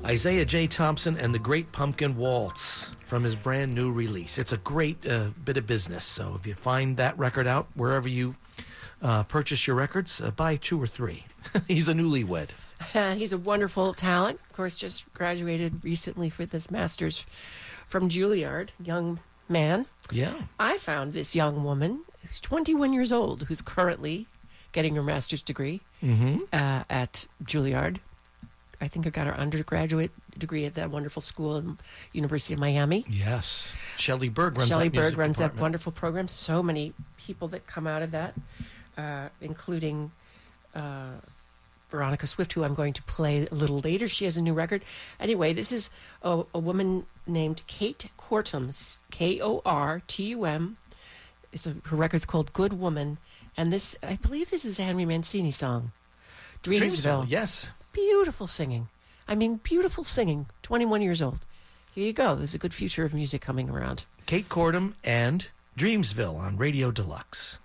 Isaiah J. Thompson and the Great Pumpkin Waltz from his brand new release. It's a great bit of business. So if you find that record out wherever you purchase your records, buy 2 or 3. He's a newlywed. He's a wonderful talent. Of course, just graduated recently for this master's from Juilliard, young man. Yeah. I found this young woman who's 21 years old, who's currently getting her master's degree at Juilliard. I think I got her undergraduate degree at that wonderful school in University of Miami. Yes. Shelley Berg runs that wonderful program. So many people that come out of that, including Veronica Swift, who I'm going to play a little later. She has a new record. Anyway, this is a woman named Kate Kortum, Kortum. Her record's called Good Woman. And this, I believe this is a Henry Mancini song. Dreamsville. Yes. Beautiful singing. I mean, beautiful singing. 21 years old. Here you go. There's a good future of music coming around. Kate Kortum and Dreamsville on Radio Deluxe.